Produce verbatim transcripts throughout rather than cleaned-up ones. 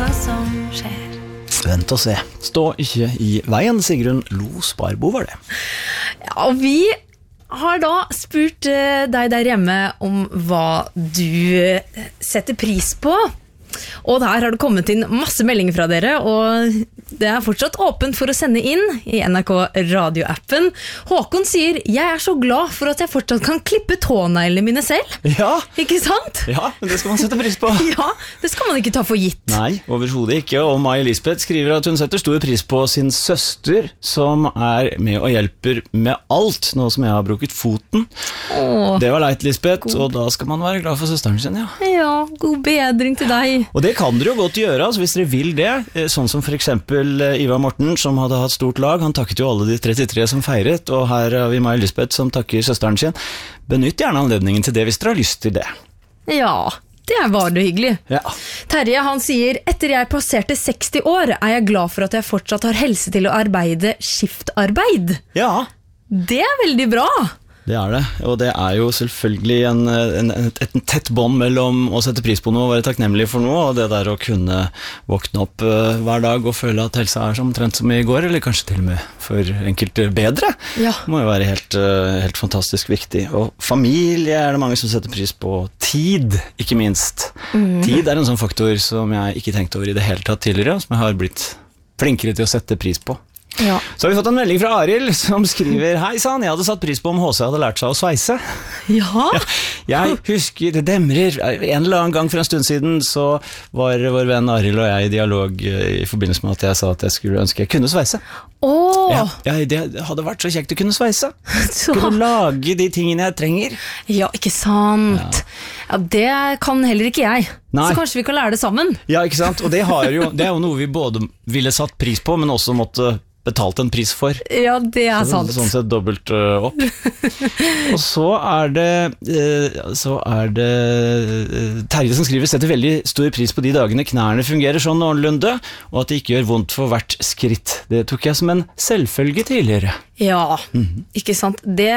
som skjer. Vent og se. Stå ikke i veien, Sigrun Lo Sparbo var det. Ja, og vi har da spurt eh, deg der hjemme om hva du eh, setter pris på. Og der har det kommet inn masse meldinger fra dere, og det er fortsatt åpent for å sende inn i N R K radioappen. Håkon sier, jeg er så glad for at jeg fortsatt kan klippe tåneglene mine selv. Ja. Ikke sant? Ja, men det skal man sette pris på. Ja, det skal man ikke ta for gitt. Nei, overhodet ikke. Og Mai Elisabeth skriver at hun setter stor pris på sin søster, som er med og hjelper med alt, nå som jeg har bruket foten. Åh, det var leit, Lisbeth, god. Og da skal man være glad for søsteren sin, ja. Ja, god bedring til deg. Og det kan dere jo godt gjøre, altså, hvis dere vil det. Sånn som for eksempel Ivar Morten, som hadde hatt stort lag. Han takket jo alle de trettitre som feiret, og her har vi Mai Elisabeth som takker søsteren sin. Benytt gjerne anledningen til det hvis dere har lyst til det. Ja, det var det hyggelig. Ja. Terje, han sier, etter jeg passerte seksti år, er jeg glad for at jeg fortsatt har helse til å arbeide skiftarbeid. Ja. Det er veldig bra. Det er det, og det er jo selvfølgelig en, en, et, et tett bånd mellom å sette pris på noe og være takknemlig for noe, og det der å kunne våkne opp uh, hver dag og føle at helsa er som trent som i går, eller kanskje til og med for enkelte bedre, ja. Må jo være helt, uh, helt fantastisk viktig. Og familie er det mange som setter pris på. Tid, ikke minst. Mm. Tid er en sånn faktor som jeg ikke tenkte over i det hele tatt tidligere, som jeg har blitt flinkere til å sette pris på. Ja. Så har vi fått en melding fra Arild som skriver, hei sann, jeg hadde satt pris på om H C hadde lært seg å sveise. Ja. Jeg husker, det demrer, en eller annen gang for en stund siden så var vår venn Arild og jeg i dialog i forbindelse med at jeg sa at jeg skulle ønske jeg kunne sveise. Åh. Ja, ja, det hadde vært så kjekt å kunne sveise. Så. Kunne lage de tingene jeg trenger. Ja, ikke sant. Ja, ja det kan heller ikke jeg. Nei. Så kanskje vi kan lære det sammen. Ja, ikke sant? Og det, har jo, det er jo noe vi både ville satt pris på, men også måtte betalt en pris for. Ja, det er så, sant. Sånn sett dobbelt uh, opp. Og så er det uh, så er det uh, Terje som skriver, setter veldig stor pris på de dagene knærne fungerer sånn noenlunde, og at det ikke gjør vondt for hvert skritt. Det tok jeg som en selvfølge tidligere. Ja, mm-hmm. Ikke sant. Det,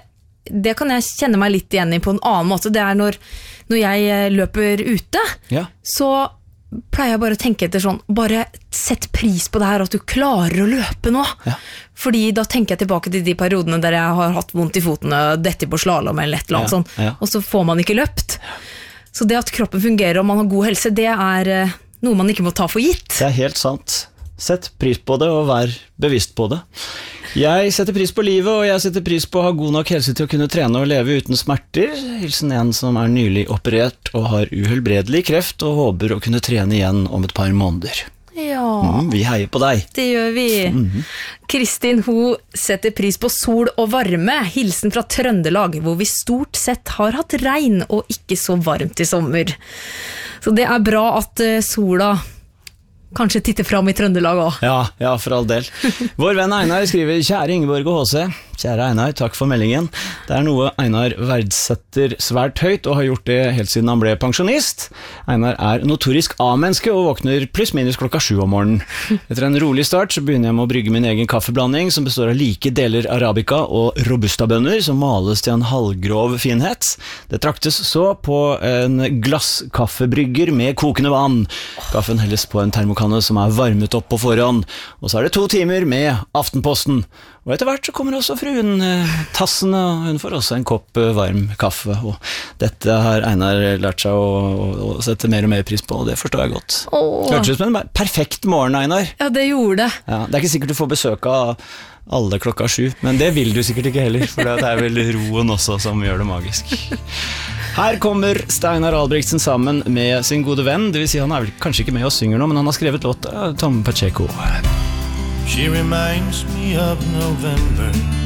det kan jeg kjenne meg litt igjen i på en annen måte. Det er når, når jeg løper ute, ja. Så pleier jeg bare å tenke etter sånn, bare sett pris på det her at du klarer å løpe nå. Ja. Fordi da tenker jeg tilbake til de periodene der jeg har hatt vondt i fotene, dette på slalom eller et eller annet ja. sånt, Ja. og så får man ikke løpt. Så det at kroppen fungerer og man har god helse, det er uh, noe man ikke må ta for gitt. Det er helt sant. Sett pris på det og vær bevisst på det. Jeg setter pris på livet, og jeg setter pris på å ha god nok helse til å kunne trene og leve uten smerter. Hilsen en som er nylig operert og har uhelbredelig kreft og håper å kunne trene igjen om et par måneder. Ja, mm, vi heier på deg. Det gjør vi. Mm-hmm. Kristin, hun setter pris på sol og varme. Hilsen fra Trøndelag, hvor vi stort sett har hatt regn og ikke så varmt i sommer. Så det er bra at uh, sola kanskje titte fram i Trøndelag også. Ja, ja, for all del. Vår venn Einar skriver, kjære Ingeborg og H C, kjære Einar, takk for meldingen. Det er noe Einar verdsetter svært høyt, og har gjort det helt siden han ble pensjonist. Einar er notorisk A-menneske, og våkner pluss minus klokka sju om morgenen. Etter en rolig start, så begynner jeg med å brygge min egen kaffeblanding, som består av like deler arabica og robusta-bønner, som males til en halvgrov finhet. Det traktes så på en glasskaffebrygger med kokende vann. Kaffen helles på en termokan som er varmet opp på forhånd, og så er det to timer med Aftenposten, og etter hvert så kommer også fruen eh, tassene, og hun får også en kopp eh, varm kaffe, og dette har Einar lært seg å, å, å sette mer og mer pris på, og det forstår jeg godt. Åh. Det hørtes ut som en perfekt morgen, Einar. Ja, det gjorde det. Ja, det er ikke sikkert du får besøk av alle klokka sju, men det vil du sikkert ikke heller, for det er vel roen også som gjør det magisk. Her kommer Steinar Albrigtsen sammen med sin gode venn, det vil si han er vel kanskje ikke med og synger nå, men han har skrevet låt, Tom Pacheco. She reminds me of November